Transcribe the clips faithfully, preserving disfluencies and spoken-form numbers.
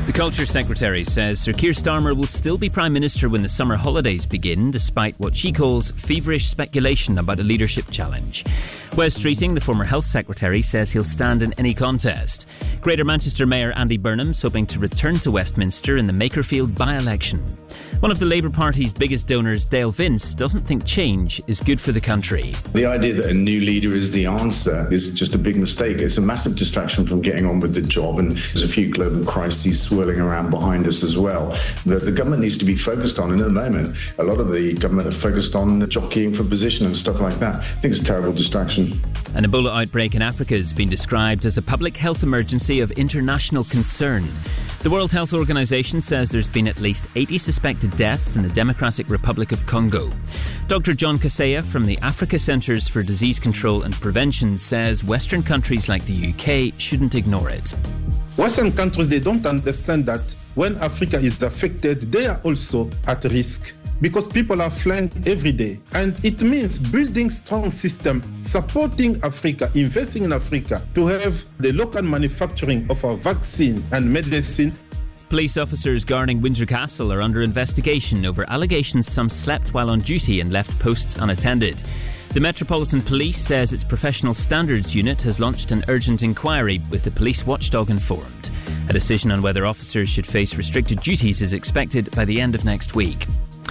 The Culture Secretary says Sir Keir Starmer will still be Prime Minister when the summer holidays begin, despite what she calls feverish speculation about a leadership challenge. Wes Streeting, the former Health Secretary, says he'll stand in any contest. Greater Manchester Mayor Andy Burnham's hoping to return to Westminster in the Makerfield by-election. One of the Labour Party's biggest donors, Dale Vince, doesn't think change is good for the country. The idea that a new leader is the answer is just a big mistake. It's a massive distraction from getting on with the job, and there's a few global crises swirling around behind us as well that the government needs to be focused on. And at the moment, a lot of the government are focused on jockeying for position and stuff like that. I think it's a terrible distraction. An Ebola outbreak in Africa has been described as a public health emergency of international concern. The World Health Organization says there's been at least eighty suspected deaths in the Democratic Republic of Congo. Doctor John Kaseya from the Africa Centres for Disease Control and Prevention says Western countries like the U K shouldn't ignore it. Western countries, they don't understand that when Africa is affected, they are also at risk, because people are flying every day. And it means building strong system, supporting Africa, investing in Africa to have the local manufacturing of our vaccine and medicine. Police officers guarding Windsor Castle are under investigation over allegations some slept while on duty and left posts unattended. The Metropolitan Police says its Professional Standards Unit has launched an urgent inquiry, with the police watchdog informed. A decision on whether officers should face restricted duties is expected by the end of next week.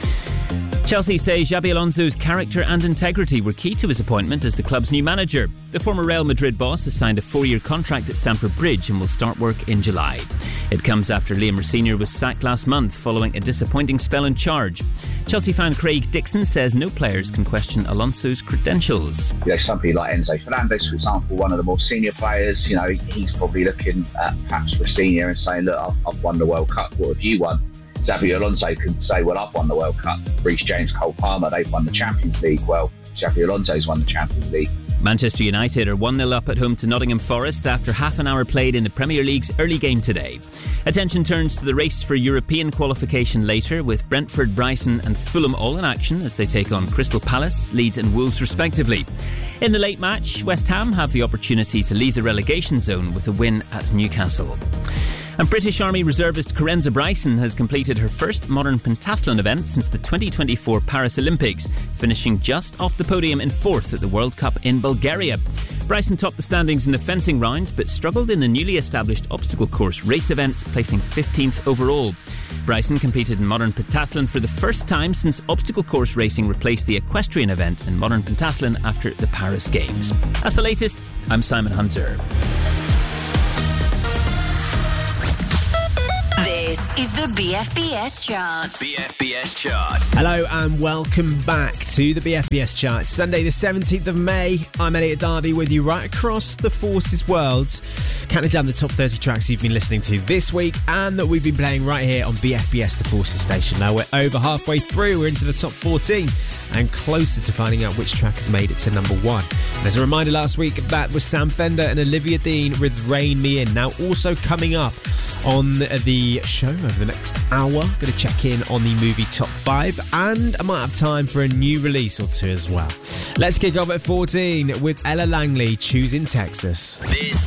Chelsea say Xabi Alonso's character and integrity were key to his appointment as the club's new manager. The former Real Madrid boss has signed a four-year contract at Stamford Bridge and will start work in July. It comes after Liam Rossinier was sacked last month following a disappointing spell in charge. Chelsea fan Craig Dixon says no players can question Alonso's credentials. There's somebody like Enzo Fernandez, for example, one of the more senior players. You know, he's probably looking at perhaps Rossinier and saying, look, I've, I've won the World Cup, what have you won? Xabi Alonso can say, well, I've won the World Cup. Reece James, Cole Palmer, they've won the Champions League. Well, Xabi Alonso's won the Champions League. Manchester United are one nil up at home to Nottingham Forest after half an hour played in the Premier League's early game today. Attention turns to the race for European qualification later, with Brentford, Brighton and Fulham all in action as they take on Crystal Palace, Leeds and Wolves respectively. In the late match, West Ham have the opportunity to leave the relegation zone with a win at Newcastle. And British Army reservist Carenza Bryson has completed her first modern pentathlon event since the twenty twenty-four Paris Olympics, finishing just off the podium in fourth at the World Cup in Bulgaria. Bryson topped the standings in the fencing round, but struggled in the newly established obstacle course race event, placing fifteenth overall. Bryson competed in modern pentathlon for the first time since obstacle course racing replaced the equestrian event in modern pentathlon after the Paris Games. That's the latest. I'm Simon Hunter. This is the B F B S Chart. B F B S Chart. Hello and welcome back to the B F B S Chart. Sunday the seventeenth of May. I'm Elliot Darby with you right across the Forces world, counting down the top thirty tracks you've been listening to this week and that we've been playing right here on B F B S, the Forces station. Now we're over halfway through, we're into the top fourteen and closer to finding out which track has made it to number one. And as a reminder, last week that was Sam Fender and Olivia Dean with Rein Me In. Now also coming up on the show over the next hour, going to check in on the movie top five, and I might have time for a new release or two as well. Let's kick off at fourteen with Ella Langley, Choosing Texas. This